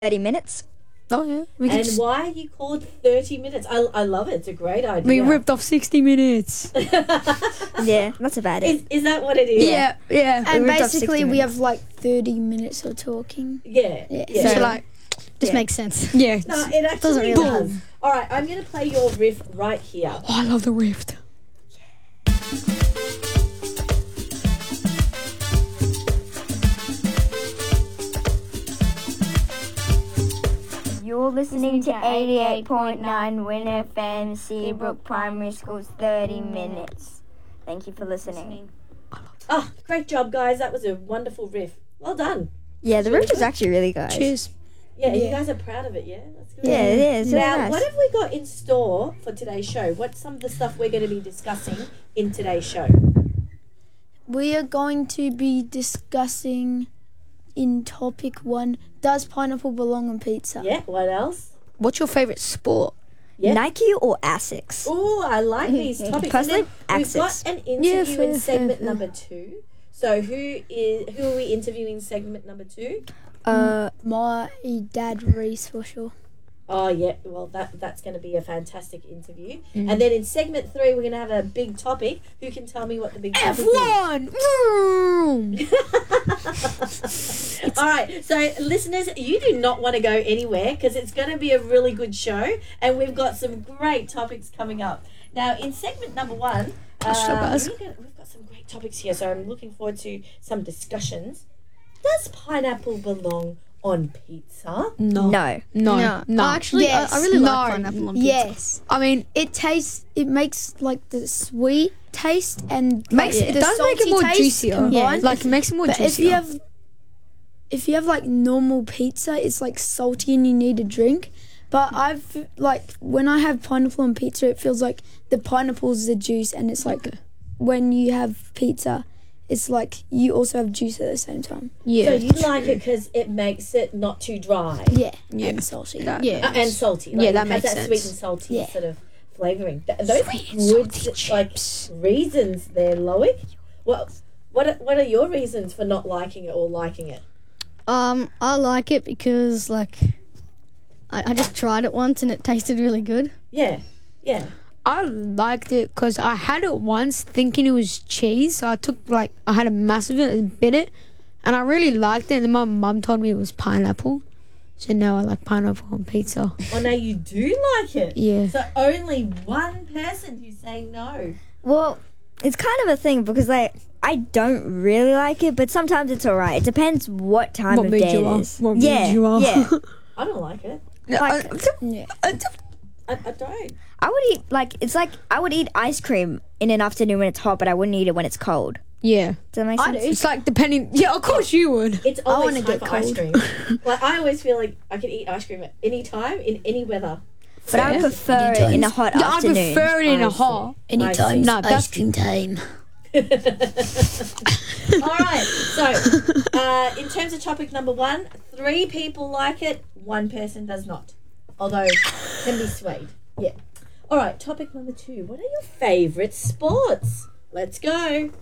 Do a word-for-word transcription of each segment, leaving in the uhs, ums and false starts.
thirty minutes. Oh, yeah. We And just, why you called thirty minutes? I, I love it. It's a great idea. we ripped off sixty minutes. Yeah, that's about Is, it. is that what it is? yeah, yeah. And We ripped off basically, sixty we minutes. have like thirty minutes of talking. Yeah. Yeah. yeah. So, like, Just Yeah. makes sense. yeah. No, it actually Doesn't really does. matter. All right, I'm going to play your riff right here. Oh, I love the rift. You're listening to eighty-eight point nine Win F M, Seabrook Primary School's thirty minutes. Thank you for listening. Oh, great job, guys. That was a wonderful riff. Well done. Yeah, the Really riff is good. actually really good. Cheers. Yeah, you Yeah. guys are proud of it, yeah? That's good. Yeah, it is. It's Now, nice. what have we got in store for today's show? What's some of the stuff we're going to be discussing in today's show? We are going to be discussing in topic one, does pineapple belong on pizza? Yeah, what else? What's your favourite sport? Yeah. Nike or Asics? Oh, I like these topics. Personally, And then we've got Asics. an interview Yeah, in fair, segment fair, number two. So who is who are we interviewing in segment number two? Uh, My dad, Reese, for sure. Oh yeah, well that that's going to be a fantastic interview. And then in segment three, we're going to have a big topic. Who can tell me what the big topic F one! Vroom! is? All right, so listeners, you do not want to go anywhere because it's going to be a really good show, and we've got some great topics coming up. Now in segment number one, uh, Sure, guys. we're gonna- we've got some great topics here, so I'm looking forward to some discussions. Does pineapple belong on pizza? No. no. No. No. Actually, Yes. I, I really No. like pineapple on pizza. Yes. I mean, It tastes, it makes like the sweet taste and makes like, it the does make it salty more taste juicier. combined. Like, it makes it more But juicier. if you have, if you have like normal pizza, it's like salty and you need a drink. But I've like when I have pineapple on pizza, it feels like the pineapple's the juice, and it's like when you have pizza, it's like you also have juice at the same time. yeah. So you like it because it makes it not too dry. Yeah, Yeah. and salty. That- Yeah. Uh, and salty. Yeah, Like, that it makes has that sense. sweet and salty Yeah. sort of flavouring. Th- those Sweet are and good salty like chips. reasons there, Loic. What what are, what are your reasons for not liking it or liking it? Um, I like it because like I, I just tried it once and it tasted really good. Yeah, yeah. I liked it because I had it once thinking it was cheese. So I took, like, I had a massive it and bit it. And I really liked it. And then my mum told me it was pineapple. So now I like pineapple on pizza. Oh, now you do like it. Yeah. So only one person who's saying no. Well, it's kind of a thing because, like, I don't really like it, but sometimes it's alright. It depends what time What of mood day you it are. is. What mood yeah, you are. yeah. I don't like it. Like, Yeah. I, I don't. I would eat like it's like I would eat ice cream in an afternoon when it's hot, but I wouldn't eat it when it's cold. Yeah. Does that make I sense? do. It's like depending. Yeah, of course you would. It's always wanna time get for ice cold. cream. Like I always feel like I can eat ice cream at any time in any weather. But I would prefer it in a hot Yeah, I afternoon. prefer it in I a see. hot. Anytime. No, that's cream time. All right. So, uh, in terms of topic number one, three people like it, one person does not. Although can be swayed. Yeah. All right. Topic number two. What are your favourite sports? Let's go.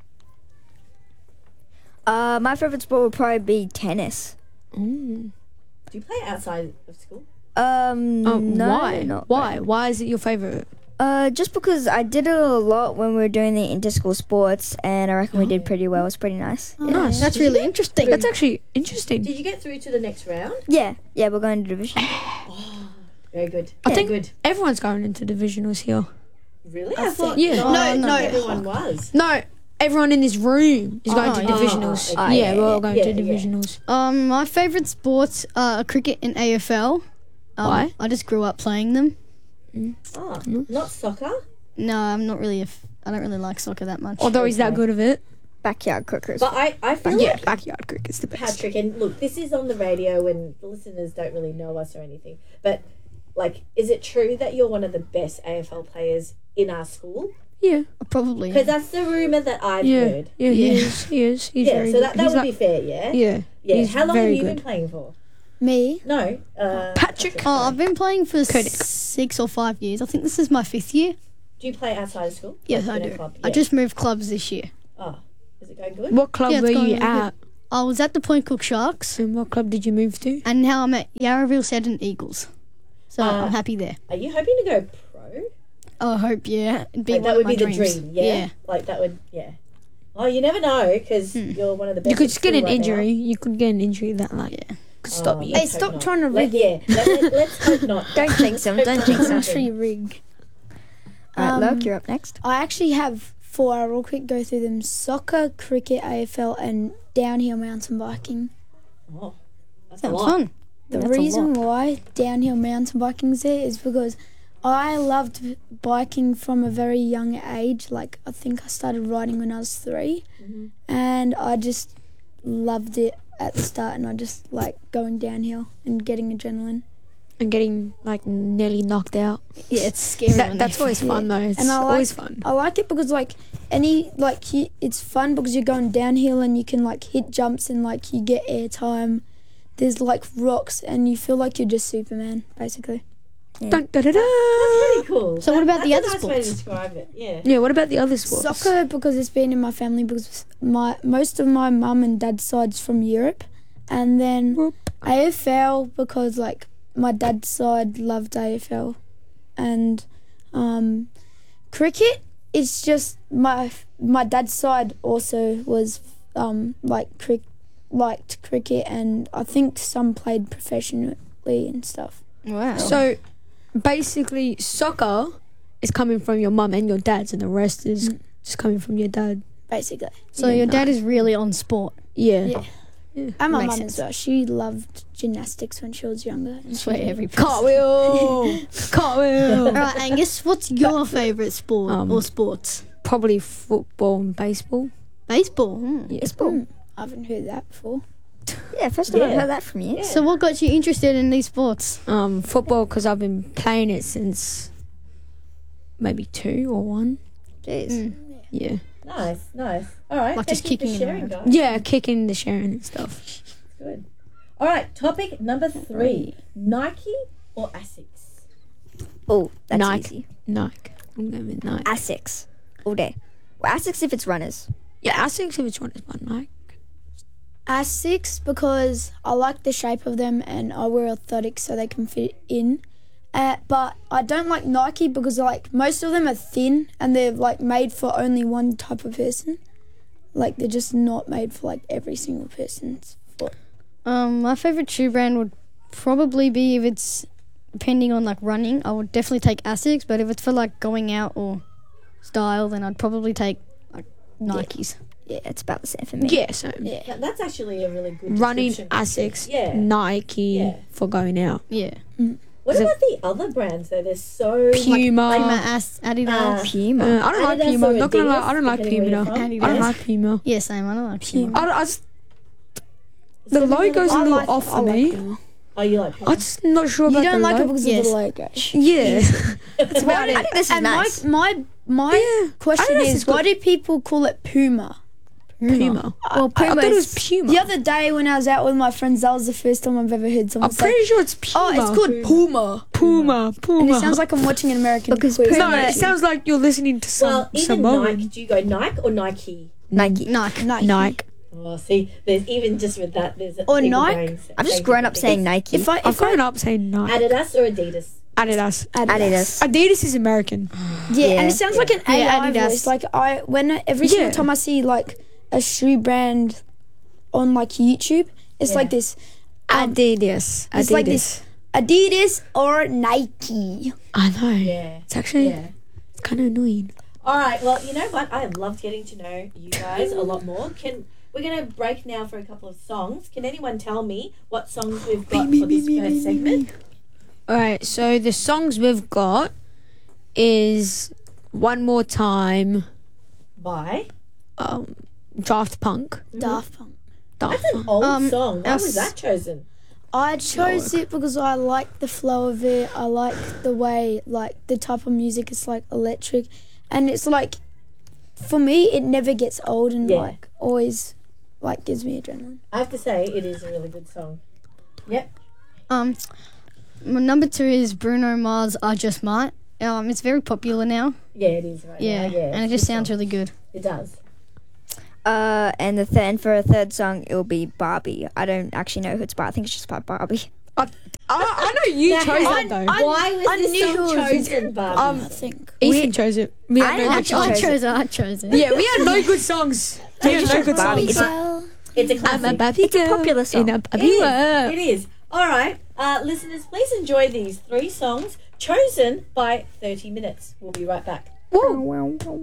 Uh, my favorite sport would probably be tennis. Mm. Do you play outside of school? Um, Um, no, why? not Why? really. Why is it your favorite? Uh, just because I did it a lot when we were doing the inter-school sports, and I reckon we did pretty well. It was pretty nice. Yeah, Nice. That's really interesting. That's actually interesting. Did you get through to the next round? yeah, yeah, we're going to division. Very good. I Very think good. everyone's going into divisionals here. Really? I I, thought think- Yeah. no, No, no, no. everyone was. No, everyone in this room is going Oh, to yeah. divisionals. Oh, okay. yeah, we're all going Yeah, to yeah. divisionals. Um, my favorite sports are cricket and A F L. Um, Why? I just grew up playing them. Ah, not soccer. No, I'm not really. A f- I don't really like soccer that much. Although he's that Okay. good of it. Backyard cricketers. But I, I feel Yeah, like backyard cricket's the best. Patrick, and look, this is on the radio and the listeners don't really know us or anything, but like, is it true that you're one of the best A F L players in our school? Yeah, Probably. Because that's the rumour that I've yeah, heard. yeah, he Yeah. is. He is. He's Yeah, very so good. that, that He's would not- be fair, yeah? Yeah, Yeah. he's How long very have you good. been playing for? Me? No. Uh, Patrick. Oh, I've been playing for Kodak. six or five years. I think this is my fifth year. Do you play outside of school? Yes, Like I in a do. club? I Yeah. just moved clubs this year. Oh, is it going good? What club Yeah, it's were going you really at? I was at the Point Cook Sharks, And what club did you move to? and now I'm at Yarraville Seddon Eagles. So Uh, I'm happy there. Are you hoping to go pro? I hope, yeah. It'd be Like, one that of would my be the dreams. dream, yeah? Yeah. Like that would, yeah. Oh, you never know because you're one of the best. You could at just get school an right injury. now. You could get an injury that like could stop Oh, you. Hey, let's hope stop not. trying to Let- rig it. Yeah, let, let, let's hope not. Don't jinx him. Don't jinx him. Country rig. All right, Um, Loke, you're up next. I actually have four. I'll real quick go through them: soccer, cricket, A F L, and downhill mountain biking. Oh, that's a Sounds lot. fun. The That's a reason lot. why downhill mountain biking is there is because I loved biking from a very young age. Like, I think I started riding when I was three, Mm-hmm. and I just loved it at the start, and I just like going downhill and getting adrenaline. And getting like nearly knocked out. Yeah, it's scary. That, when that's they- always fun though. It's And I like- always fun. I like it because like any like you, it's fun because you're going downhill and you can like hit jumps and like you get air time. There's like rocks and you feel like you're just Superman basically. Dun, da, da, da. Pretty cool. So what about the that's other a nice way to sports? describe it. Yeah. Yeah. What about the other sports? Soccer because it's been in my family because my most of my mum and dad's side's from Europe, and then Whoop. A F L because like my dad's side loved A F L, and um, cricket is just my my dad's side also was um, like cric- liked cricket, and I think some played professionally and stuff. Wow. So basically, soccer is coming from your mum and your dad's, and the rest is just coming from your dad. Basically, So Yeah, your dad nice. is really on sport. Yeah. Yeah. Yeah. and my Makes mum sense. as well. She loved gymnastics when she was younger. I swear every person. Cartwheel. Cartwheel. All right, Angus, what's your favourite sport Um, or sports? Probably football and baseball. Baseball. Hmm. Yeah. Mm, I haven't heard that before. Yeah, first time I've Yeah. heard that from you. Yeah. So what got you interested in these sports? Um, football because I've been playing it since maybe two or one. Jeez. Mm. Yeah. Nice, nice. All right. Like thank just you for kicking it sharing, around. guys. Yeah, kicking the sharing and stuff. Good. All right. Topic number three: Nike or Asics? Oh, that's Nike. easy. Nike. I'm going with Nike. Asics. All day. Well, Asics if it's runners. Yeah, Asics if it's one is one Nike. Asics because I like the shape of them and I wear orthotics so they can fit in. Uh, but I don't like Nike because like most of them are thin and they're like made for only one type of person. Like they're just not made for like every single person's foot. Um, my favourite shoe brand would probably be if it's depending on like running. I would definitely take Asics, but if it's for like going out or style, then I'd probably take like Nikes. Yeah, it's about the same for me. Yeah, so Yeah. That- That's actually a really good running description. Asics, Yeah. Nike Yeah. for going out. Yeah, What Is it- about the other brands though? There's so Puma. like my As- Adidas. Uh, Puma. Uh, I don't like Adidas Puma. or I'm not gonna lie. Adidas, I don't like depending where Puma. you're from. I Adidas. don't like Puma. yeah, same. I don't like Puma. I, don't- I just, It's the gonna be logo's a really- little like- off I for like me. Puma. Oh, you like Puma? I'm just not sure You about don't the like it logo. because Yes. of the logo. Yeah. That's about I it. think this is And nice. my my my Yeah. question Adidas is, is good. why do people call it Puma? Puma. Well, I, I Puma thought it was is- Puma. The other day when I was out with my friends, that was the first time I've ever heard someone I'm say, pretty sure it's Puma. "Oh, it's called Puma." Puma. Puma. And it sounds like I'm watching an American Because quiz. Puma- no, it sounds like you're listening to some Well, even Samoan. Nike. Do you go Nike or Nike? Nike. Nike. Nike. Nike. Oh, see, there's even just with that, there's Or people Nike? going- I've just saying grown up different saying things. Nike. If I I've if I grown up saying Nike. Adidas or Adidas. Adidas. Adidas. Adidas is American. yeah, Yeah. and it sounds like an Yeah, A I Adidas. voice. Like I when every single Yeah. time I see like a shoe brand on like YouTube, it's Yeah. like this Adidas. Adidas. It's like this. Adidas or Nike. I know. Yeah. It's actually Yeah. it's kind of annoying. All right. Well, you know what? I have loved getting to know you guys a lot more. Can we're gonna break now for a couple of songs? Can anyone tell me what songs we've got for this first segment? All right. So the songs we've got is One More Time, By um, Daft Punk. Daft Punk. Daft that's an old Um, song. Why our was that chosen? I chose it because I like the flow of it. I like the way, like the type of music. It's like electric, and it's like, for me, it never gets old and Yeah. like always, like gives me adrenaline. I have to say, it is a really good song. Yep. Um, my number two is Bruno Mars. I Just Might. Um, it's very popular now. Yeah, it is right Yeah, now. Yeah. and it it's just a good sounds song. really good. It does. Uh, and the th- and for a third song, it'll be Barbie. I don't actually know who it's by. I think it's just by Barbie. I, I know you Now, chose I- that though. Why was I this knew song who was- chosen, Barbie? Um, I think. Ethan we- chose it. We I had no didn't good actually I songs. chose chose it. I chose it. Yeah, we had no good songs. We had no good Barbie. songs. It's Well, it's a I'm a classic. Barbie It's a girl popular song. in a It Barbie is. world. It is. All right, uh, listeners, please enjoy these three songs chosen by thirty minutes. We'll be right back. Whoa.